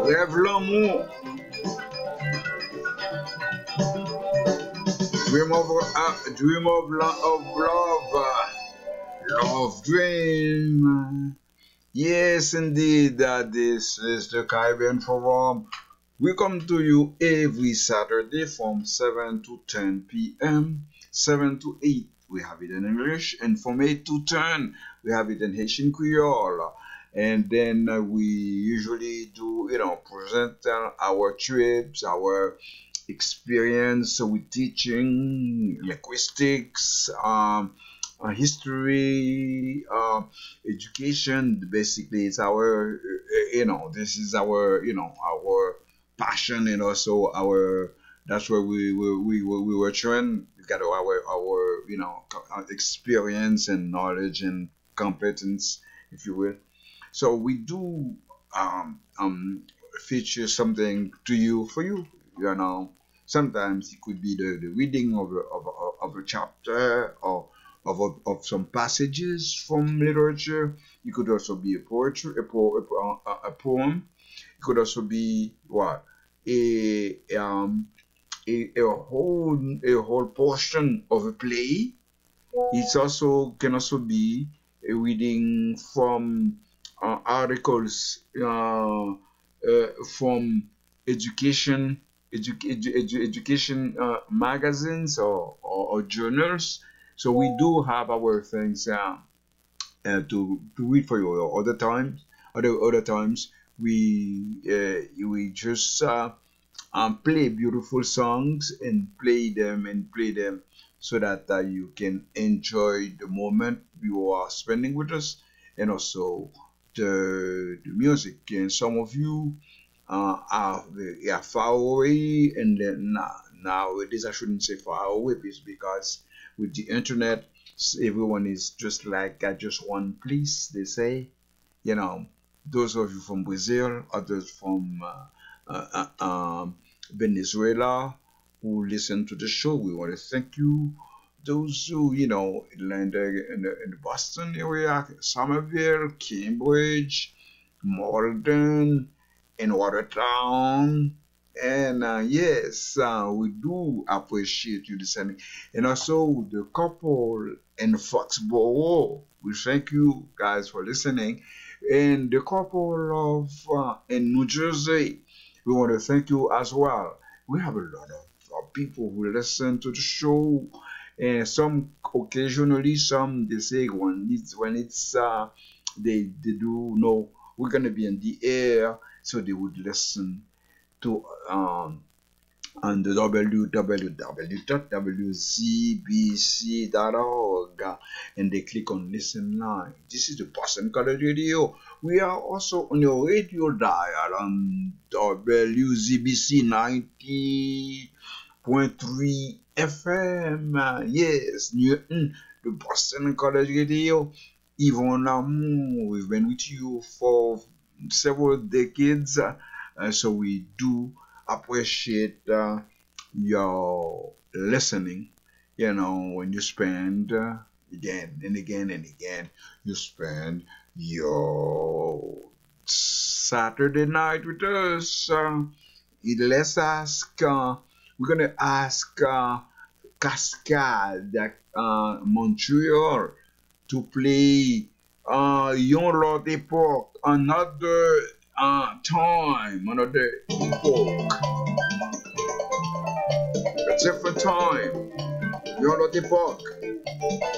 Rêve l'amour. Dream of love. Love dream. Yes, indeed. This is the Caribbean Forum. We come to you every Saturday from 7 to 10 p.m. 7 to 8, we have it in English. And from 8 to 10, we have it in Haitian Creole. And then we usually do, present our trips, our experience with teaching, linguistics, history, education. Basically, it's our, this is our, our passion, and also our. That's where we were trying to get our experience and knowledge and competence, if you will. So we do feature something to you for you. Sometimes it could be the reading of a chapter, or of some passages from literature. It could also be a poetry, a poem. It could also be what a whole portion of a play. It also can also be a reading from articles from education magazines, or journals. So we do have our things to read for you. Other times we just play beautiful songs and play them so that you can enjoy the moment you are spending with us, and also the music. And some of you are far away, and then nowadays I shouldn't say far away, because with the internet, everyone is just like at just one place, they say. Those of you from Brazil, others from Venezuela who listen to the show, we want to thank you. Those who, in the Boston area, Somerville, Cambridge, Malden, and Watertown. And yes, we do appreciate you listening. And also the couple in Foxborough, we thank you guys for listening. And the couple of in New Jersey, we want to thank you as well. We have a lot of people who listen to the show, and some occasionally, some they say when it's they do know we're gonna be in the air, so they would listen to on the www.wzbc.org, and they click on listen live. This is the Boston College Radio. We are also on your radio dial on WZBC 90.3 FM. Yes, Newton, the Boston College Radio. Yvonne Lamour, we've been with you for several decades, so we do appreciate your listening. When you spend again and again and again, you spend your Saturday night with us. Let's ask. We're gonna ask Cascade Montreal to play Yon Lot Epoch another time, another epoch, a different time. Yon Lot Epoch.